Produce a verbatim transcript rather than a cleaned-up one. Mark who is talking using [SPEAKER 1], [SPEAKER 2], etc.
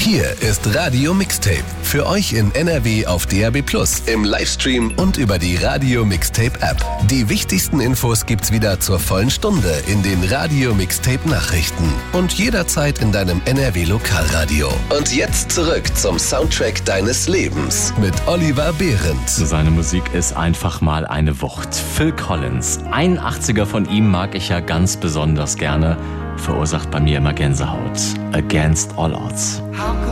[SPEAKER 1] Hier ist Radio Mixtape. Für euch in N R W auf D A B plus, im Livestream und über die Radio Mixtape App. Die wichtigsten Infos gibt's wieder zur vollen Stunde in den Radio Mixtape Nachrichten. Und jederzeit in deinem N R W Lokalradio. Und jetzt zurück zum Soundtrack deines Lebens mit Oliver Behrendt.
[SPEAKER 2] Seine Musik ist einfach mal eine Wucht. Phil Collins, ein achtziger von ihm mag ich ja ganz besonders gerne, verursacht bei mir immer Gänsehaut. Against All Odds.
[SPEAKER 3] How